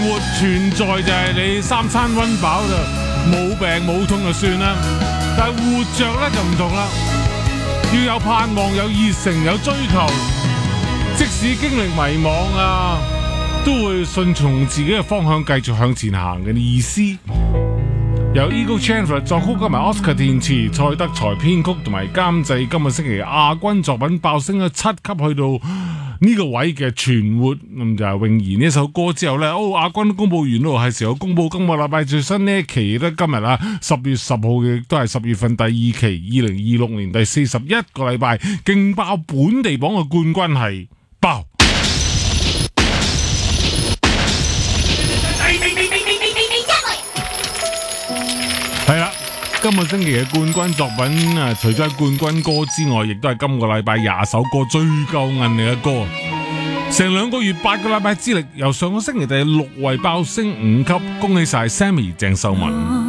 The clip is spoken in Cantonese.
活存在就係你三餐溫飽就冇病冇痛就算啦，但係活着咧就唔同啦，要有盼望、有熱誠、有追求，即使經歷迷惘啊，都會順從自己嘅方向繼續向前行嘅意思。由 Eagle Chandler 作曲，加埋 Oscar 填詞，蔡德才編曲同埋監製。今個星期亞軍作品爆升咗7級，去到呢個位嘅存活，咁就係泳兒呢首歌之後呢，亞軍都公佈完咯，係時候公佈今個禮拜最新呢一期咧。今日啊10月10號嘅都係10月份第2期，2026年第41個禮拜，勁爆本地榜嘅冠軍係爆。係啦，今個星期嘅冠軍作品啊，除咗係冠軍歌之外，亦都係今個禮拜20首歌最夠韌力嘅歌。成2個月8個禮拜之力，由上個星期第6位爆升5級，恭喜晒 Sammy 鄭秀文。